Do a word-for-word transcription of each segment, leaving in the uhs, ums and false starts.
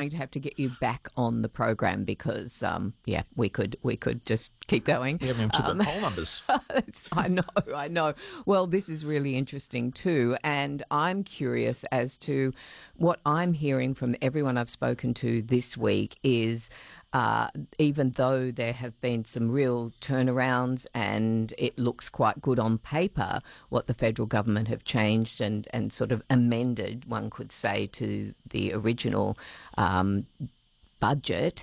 going to have to get you back on the program because, um, yeah, we could we could just keep going. We haven't even took Um, the poll numbers. I know, I know. Well, this is really interesting too, and I'm curious as to what I'm hearing from everyone I've spoken to this week is uh, even though there have been some real turnarounds and it looks quite good on paper, what the federal government have changed and, and sort of amended, one could say, to the original um, budget,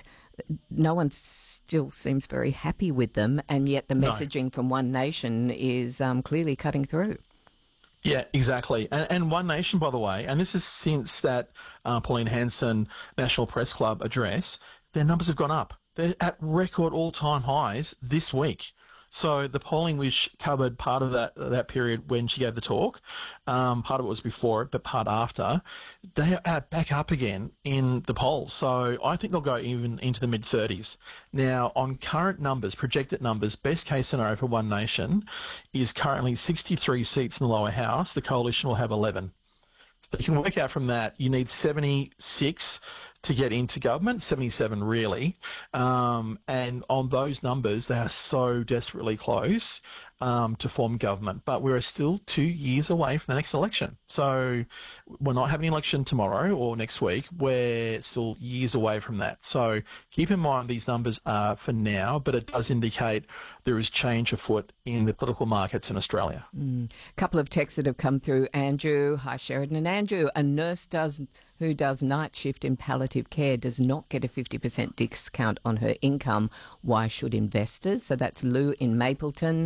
no one still seems very happy with them, and yet the messaging no. from One Nation is um, clearly cutting through. Yeah, exactly. And, and One Nation, by the way, and this is since that uh, Pauline Hanson National Press Club address, their numbers have gone up. They're at record all-time highs this week. So the polling which covered part of that that period when she gave the talk, um, part of it was before it, but part after, they are back up again in the polls. So I think they'll go even into the mid-thirties. Now, on current numbers, projected numbers, best case scenario for One Nation is currently sixty-three seats in the lower house. The coalition will have eleven. So you can work out from that, you need seventy-six to get into government, seventy-seven really. Um, and on those numbers, they are so desperately close um, to form government. But we're still two years away from the next election. So we're not having an election tomorrow or next week. We're still years away from that. So keep in mind these numbers are for now, but it does indicate there is change afoot in the political markets in Australia. Mm. A couple of texts that have come through. Andrew, hi Sheridan and Andrew, a nurse does who does night shift in palliative care does not get a fifty percent discount on her income. Why should investors? So that's Lou in Mapleton.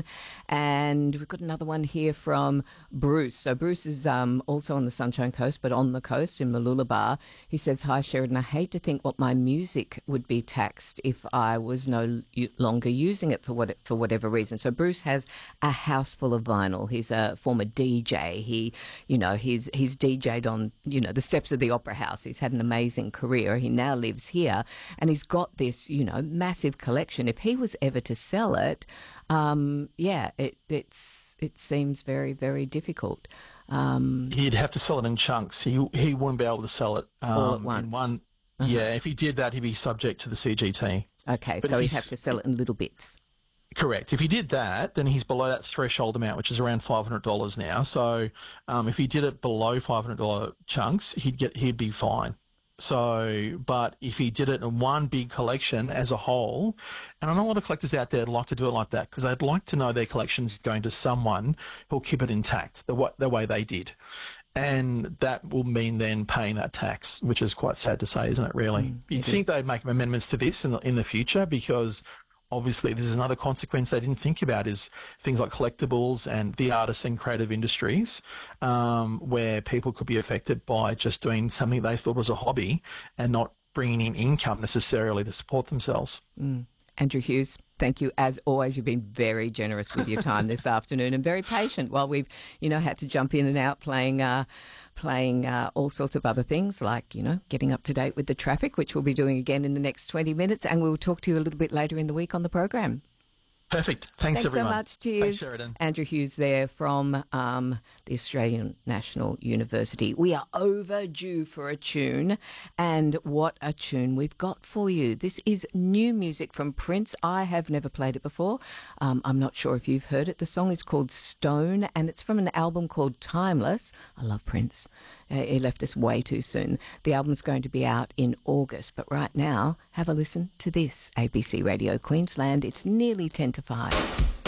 And we've got another one here from Bruce. So Bruce is um, also on the Sunshine Coast, but on the coast in Mooloolaba. He says, hi Sheridan, I hate to think what my music would be taxed if I was no longer using it for what for whatever reason. So Bruce has a house full of vinyl. He's a former D J. He, you know, he's he's D J'd on, you know, the steps of the Opera House. He's had an amazing career. He now lives here and he's got this, you know, massive collection. If he was ever to sell it, um, yeah, it it's it seems very, very difficult. Um, He'd have to sell it in chunks. He he wouldn't be able to sell it um, all at once. in one. Uh-huh. Yeah, if he did that, he'd be subject to the C G T. Okay, But so he'd he's- have to sell it in little bits. Correct. If he did that, then he's below that threshold amount, which is around five hundred dollars now. So um, if he did it below five hundred dollars chunks, he'd get he'd be fine. So, but if he did it in one big collection as a whole, and I know a lot of collectors out there would like to do it like that because they'd like to know their collection's going to someone who'll keep it intact the, the way they did. And that will mean then paying that tax, which is quite sad to say, isn't it, really? Mm, You'd it think is. they'd make amendments to this in the, in the future because obviously this is another consequence they didn't think about is things like collectibles and the artists and creative industries um, where people could be affected by just doing something they thought was a hobby and not bringing in income necessarily to support themselves. Mm. Andrew Hughes, thank you. As always, you've been very generous with your time this afternoon and very patient while we've, you know, had to jump in and out playing uh, playing uh, all sorts of other things like, you know, getting up to date with the traffic, which we'll be doing again in the next twenty minutes. And we'll talk to you a little bit later in the week on the program. Perfect. Thanks, Thanks everyone. so much. Cheers. Thanks, Sheridan. Andrew Hughes there from um, the Australian National University. We are overdue for a tune, and what a tune we've got for you. This is new music from Prince. I have never played it before. Um, I'm not sure if you've heard it. The song is called Stone, and it's from an album called Timeless. I love Prince. Uh, he left us way too soon. The album's going to be out in August, but right now, have a listen to this. A B C Radio Queensland. It's nearly ten to five.